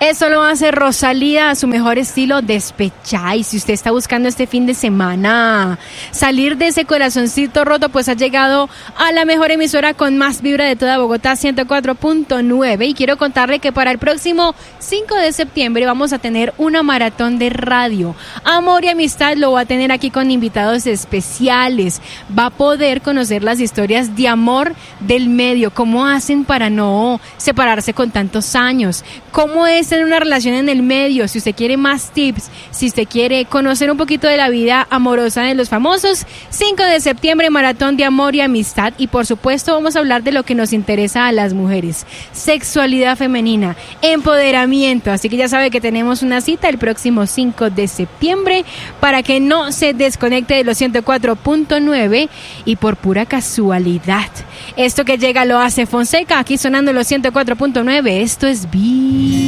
Eso lo hace Rosalía a su mejor estilo, despechá. Y si usted está buscando este fin de semana salir de ese corazoncito roto, pues ha llegado a la mejor emisora con más vibra de toda Bogotá, 104.9. Y quiero contarle que para el próximo 5 de septiembre vamos a tener una maratón de radio. Amor y Amistad lo va a tener aquí con invitados especiales. Va a poder conocer las historias de amor del medio, cómo hacen para no separarse con tantos años, cómo es tener una relación en el medio. Si usted quiere más tips, si usted quiere conocer un poquito de la vida amorosa de los famosos, 5 de septiembre, maratón de Amor y Amistad. Y por supuesto vamos a hablar de lo que nos interesa a las mujeres: sexualidad femenina, empoderamiento. Así que ya sabe que tenemos una cita el próximo 5 de septiembre para que no se desconecte de los 104.9. Y por pura casualidad, esto que llega lo hace Fonseca, aquí sonando los 104.9. Esto es